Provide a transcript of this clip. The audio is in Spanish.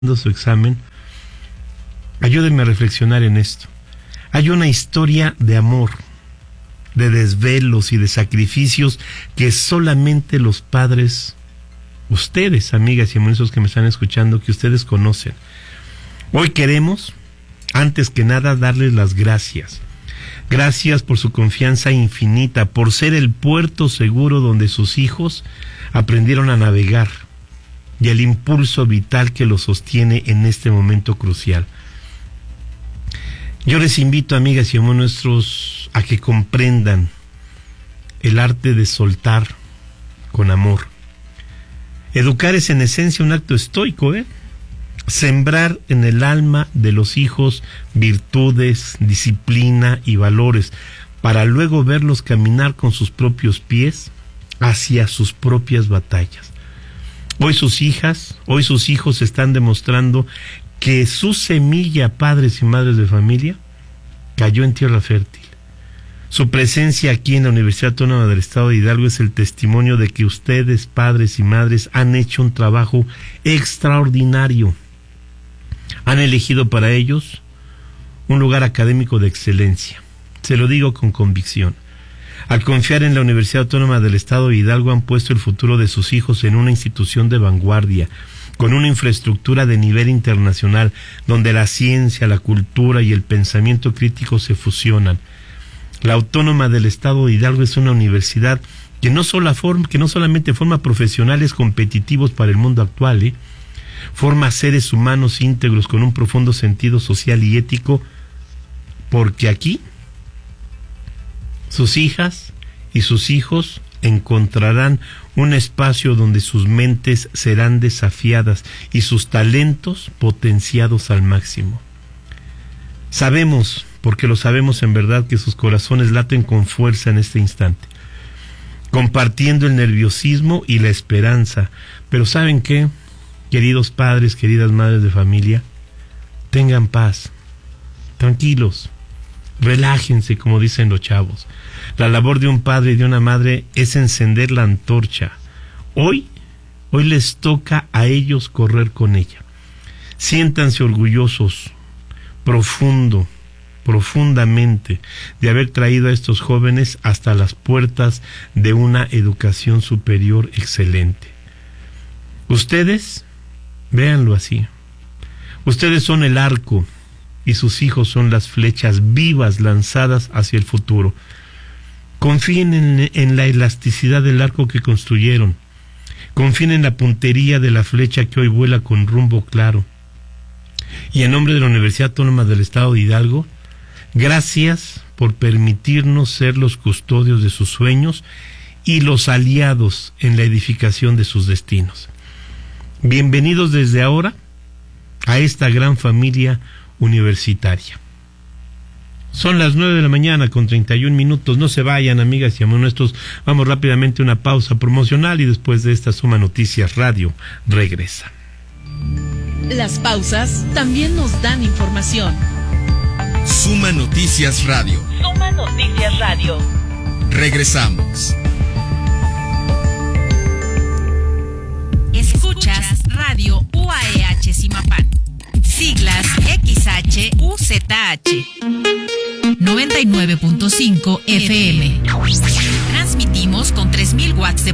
su examen, ayúdenme a reflexionar en esto. Hay una historia de amor, de desvelos y de sacrificios que solamente los padres, ustedes, amigas y amigos que me están escuchando, que ustedes conocen. Hoy queremos, antes que nada, darles las gracias. Gracias por su confianza infinita, por ser el puerto seguro donde sus hijos aprendieron a navegar y el impulso vital que los sostiene en este momento crucial. Yo les invito, amigas y amigos nuestros, a que comprendan el arte de soltar con amor. Educar es en esencia un acto estoico, Sembrar en el alma de los hijos virtudes, disciplina y valores, para luego verlos caminar con sus propios pies hacia sus propias batallas. Hoy sus hijos están demostrando que su semilla, padres y madres de familia, cayó en tierra fértil. Su presencia aquí en la Universidad Autónoma del Estado de Hidalgo es el testimonio de que ustedes, padres y madres, han hecho un trabajo extraordinario. Han elegido para ellos un lugar académico de excelencia. Se lo digo con convicción. Al confiar en la Universidad Autónoma del Estado de Hidalgo, han puesto el futuro de sus hijos en una institución de vanguardia, con una infraestructura de nivel internacional, donde la ciencia, la cultura y el pensamiento crítico se fusionan. La Autónoma del Estado de Hidalgo es una universidad que no solamente forma profesionales competitivos para el mundo actual, forma seres humanos íntegros con un profundo sentido social y ético, porque aquí sus hijas y sus hijos encontrarán un espacio donde sus mentes serán desafiadas y sus talentos potenciados al máximo. Sabemos, porque lo sabemos en verdad, que sus corazones laten con fuerza en este instante, compartiendo el nerviosismo y la esperanza. Pero ¿saben qué? Queridos padres, queridas madres de familia, tengan paz, tranquilos, relájense, como dicen los chavos. La labor de un padre y de una madre es encender la antorcha. Hoy les toca a ellos correr con ella. Siéntanse orgullosos, profundamente, de haber traído a estos jóvenes hasta las puertas de una educación superior excelente. Ustedes, véanlo así, ustedes son el arco y sus hijos son las flechas vivas lanzadas hacia el futuro. Confíen en la elasticidad del arco que construyeron. Confíen en la puntería de la flecha que hoy vuela con rumbo claro. Y en nombre de la Universidad Autónoma del Estado de Hidalgo, gracias por permitirnos ser los custodios de sus sueños y los aliados en la edificación de sus destinos. Bienvenidos desde ahora a esta gran familia universitaria. Son las 9:31 a.m. No se vayan, amigas y amigos nuestros. Vamos rápidamente a una pausa promocional y después de esta Suma Noticias Radio regresa. Las pausas también nos dan información. Suma Noticias Radio. Suma Noticias Radio. Regresamos. Escuchas Radio UAEH Zimapán. Siglas XHUZH. 99.5 FM. Transmitimos con 3.000 watts de